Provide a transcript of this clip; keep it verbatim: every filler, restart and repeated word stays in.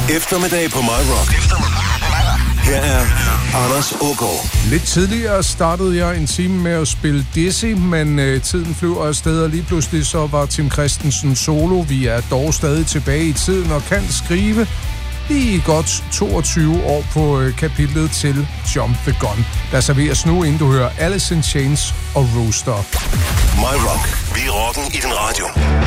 Eftermiddag på My Rock. Her er Anders Aagaard. Lidt tidligere startede jeg en time med at spille Dizzy, men øh, tiden flyver afsted, og lige pludselig så var Tim Christensen solo. Vi er dog stadig tilbage i tiden og kan skrive lige godt toogtyve år på øh, kapitlet til Jump the Gun. Der serveres nu, inden du hører Alice in Chains og Rooster. My Rock. Vi er rocken i din radio.